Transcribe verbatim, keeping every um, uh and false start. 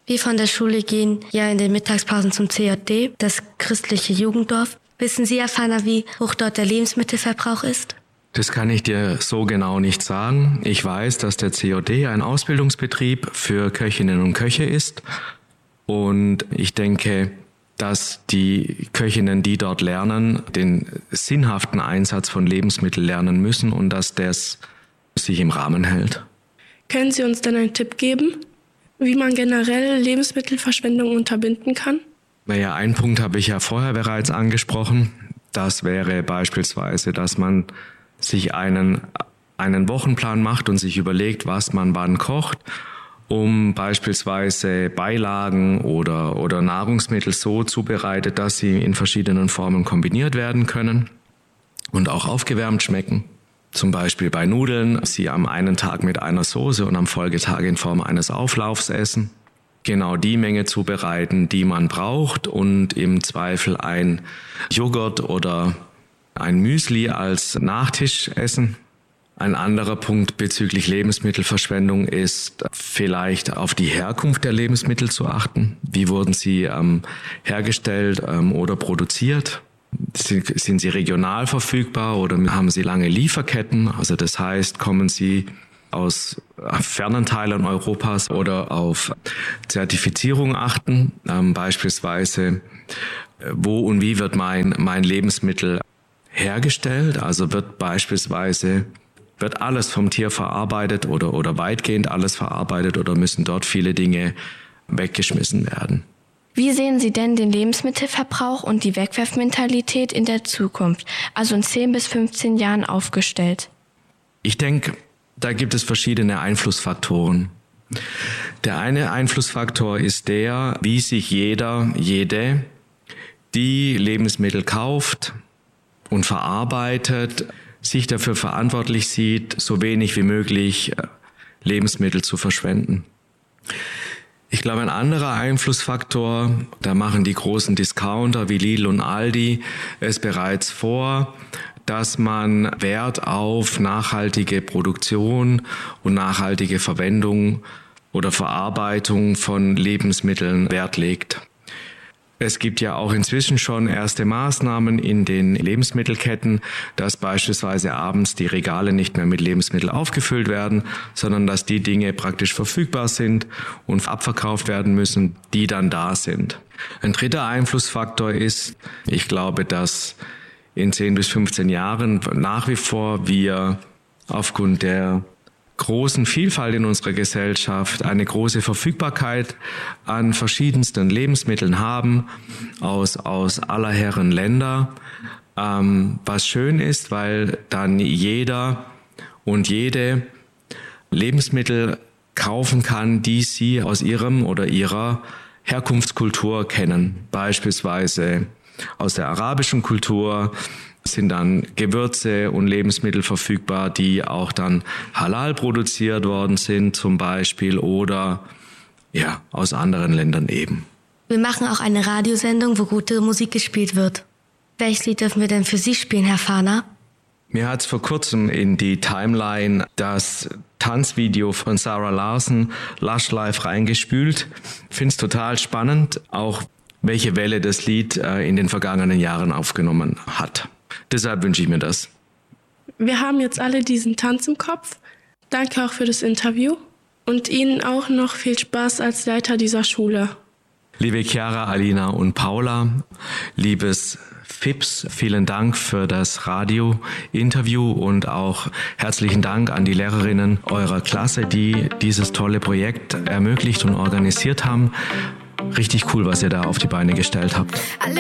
Wir von der Schule gehen ja in den Mittagspausen zum C J D, das christliche Jugenddorf. Wissen Sie, Herr Pfanner, wie hoch dort der Lebensmittelverbrauch ist? Das kann ich dir so genau nicht sagen. Ich weiß, dass der C J D ein Ausbildungsbetrieb für Köchinnen und Köche ist. Und ich denke, dass die Köchinnen, die dort lernen, den sinnhaften Einsatz von Lebensmitteln lernen müssen und dass das sich im Rahmen hält. Können Sie uns denn einen Tipp geben, wie man generell Lebensmittelverschwendung unterbinden kann? Naja, einen Punkt habe ich ja vorher bereits angesprochen. Das wäre beispielsweise, dass man sich einen, einen Wochenplan macht und sich überlegt, was man wann kocht, um beispielsweise Beilagen oder, oder Nahrungsmittel so zubereitet, dass sie in verschiedenen Formen kombiniert werden können und auch aufgewärmt schmecken. Zum Beispiel bei Nudeln, sie am einen Tag mit einer Soße und am Folgetag in Form eines Auflaufs essen. Genau die Menge zubereiten, die man braucht und im Zweifel ein Joghurt oder ein Müsli als Nachtisch essen. Ein anderer Punkt bezüglich Lebensmittelverschwendung ist vielleicht auf die Herkunft der Lebensmittel zu achten. Wie wurden sie ähm, hergestellt ähm, oder produziert? Sind, sind sie regional verfügbar oder haben sie lange Lieferketten? Also das heißt, kommen sie aus fernen Teilen Europas oder auf Zertifizierung achten. Ähm, beispielsweise, wo und wie wird mein, mein Lebensmittel hergestellt? Also wird beispielsweise Wird alles vom Tier verarbeitet oder, oder weitgehend alles verarbeitet oder müssen dort viele Dinge weggeschmissen werden? Wie sehen Sie denn den Lebensmittelverbrauch und die Wegwerfmentalität in der Zukunft, also in zehn bis fünfzehn Jahren aufgestellt? Ich denke, da gibt es verschiedene Einflussfaktoren. Der eine Einflussfaktor ist der, wie sich jeder, jede, die Lebensmittel kauft und verarbeitet, sich dafür verantwortlich sieht, so wenig wie möglich Lebensmittel zu verschwenden. Ich glaube, ein anderer Einflussfaktor, da machen die großen Discounter wie Lidl und Aldi es bereits vor, dass man Wert auf nachhaltige Produktion und nachhaltige Verwendung oder Verarbeitung von Lebensmitteln Wert legt. Es gibt ja auch inzwischen schon erste Maßnahmen in den Lebensmittelketten, dass beispielsweise abends die Regale nicht mehr mit Lebensmitteln aufgefüllt werden, sondern dass die Dinge praktisch verfügbar sind und abverkauft werden müssen, die dann da sind. Ein dritter Einflussfaktor ist, ich glaube, dass in zehn bis fünfzehn Jahren nach wie vor wir aufgrund der großen Vielfalt in unserer Gesellschaft eine große Verfügbarkeit an verschiedensten Lebensmitteln haben aus, aus aller Herren Länder, ähm, was schön ist, weil dann jeder und jede Lebensmittel kaufen kann, die sie aus ihrem oder ihrer Herkunftskultur kennen. Beispielsweise aus der arabischen Kultur sind dann Gewürze und Lebensmittel verfügbar, die auch dann halal produziert worden sind zum Beispiel oder ja, aus anderen Ländern eben. Wir machen auch eine Radiosendung, wo gute Musik gespielt wird. Welches Lied dürfen wir denn für Sie spielen, Herr Pfanner? Mir hat es vor kurzem in die Timeline das Tanzvideo von Sarah Larsen, Lush Life, reingespült. Ich finde es total spannend, auch welche Welle das Lied äh, in den vergangenen Jahren aufgenommen hat. Deshalb wünsche ich mir das. Wir haben jetzt alle diesen Tanz im Kopf. Danke auch für das Interview und Ihnen auch noch viel Spaß als Leiter dieser Schule. Liebe Chiara, Alina und Paula, liebes Fips, vielen Dank für das Radio-Interview und auch herzlichen Dank an die Lehrerinnen eurer Klasse, die dieses tolle Projekt ermöglicht und organisiert haben. Richtig cool, was ihr da auf die Beine gestellt habt.